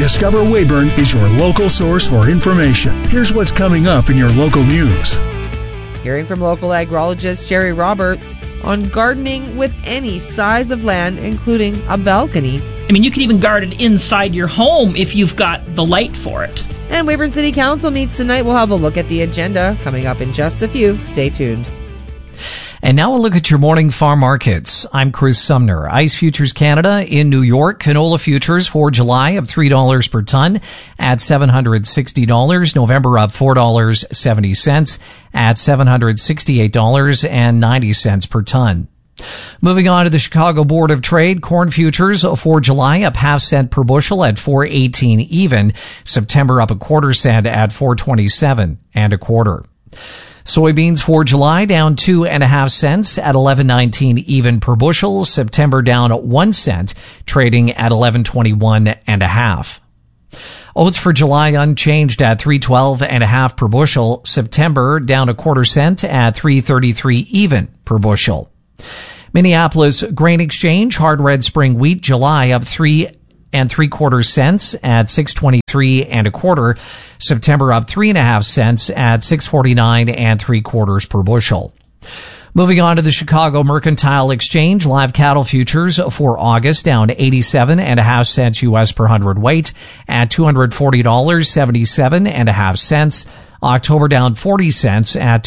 Discover Weyburn is your local source for information. Here's what's coming up in your local news. Hearing from local agrologist Jerry Roberts on gardening with any size of land, including a balcony. I mean, you can even garden inside your home if you've got the light for it. And Weyburn City Council meets tonight. We'll have a look at the agenda coming up in just a few. Stay tuned. And now we'll look at your morning farm markets. I'm Chris Sumner. Ice Futures Canada in New York. Canola futures for July of $3 per ton at $760. November up $4.70 at $768.90 per ton. Moving on to the Chicago Board of Trade, corn futures for July up half cent per bushel at $4.18 even. September up a quarter cent at $4.27 and a quarter. Soybeans for July down 2.5 cents at $11.19 even per bushel. September down 1 cent, trading at $11.21 and a half. Oats for July unchanged at $3.12.5 per bushel. September down a quarter cent at $3.33 even per bushel. Minneapolis Grain Exchange hard red spring wheat July up 3 3/4 cents at $6.23 and a quarter. September up 3.5 cents at $6.49 3/4 per bushel. Moving on to the Chicago Mercantile Exchange, live cattle futures for August down 87.5 cents U.S. per hundredweight at $240.77.5 cents. October down 40 cents at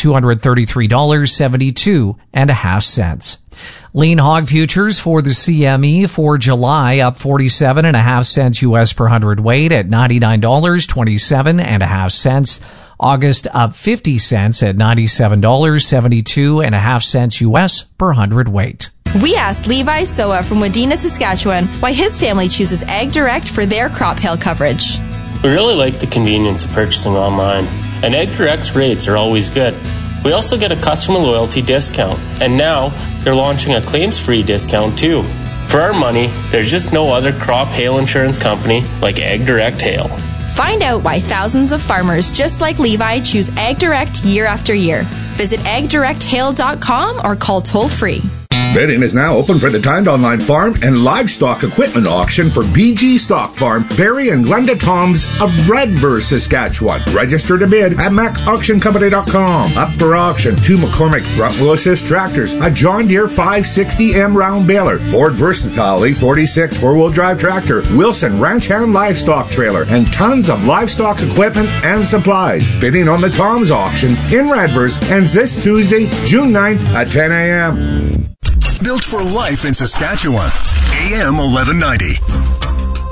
$233.72.5 cents. Lean hog futures for the CME for July up 47.5 cents U.S. per hundredweight at $99.27.5 cents. August up 50 cents at $97.72.5 cents U.S. per hundredweight. We asked Levi Soa from Wadena, Saskatchewan, why his family chooses Ag Direct for their crop hail coverage. We really like the convenience of purchasing online, and Ag Direct's rates are always good. We also get a customer loyalty discount, and now they're launching a claims-free discount too. For our money, there's just no other crop hail insurance company like Ag Direct Hail. Find out why thousands of farmers just like Levi choose Ag Direct year after year. Visit agdirecthail.com or call toll-free. Bidding is now open for the timed online farm and livestock equipment auction for BG Stock Farm, Barry and Glenda Toms of Redverse, Saskatchewan. Register to bid at macauctioncompany.com. Up for auction, 2 McCormick front wheel assist tractors, a John Deere 560M round baler, Ford Versatile 846 4-wheel drive tractor, Wilson Ranch Hand livestock trailer, and tons of livestock equipment and supplies. Bidding on the Toms auction in Redverse ends this Tuesday, June 9th at 10 a.m. Built for life in Saskatchewan. AM 1190.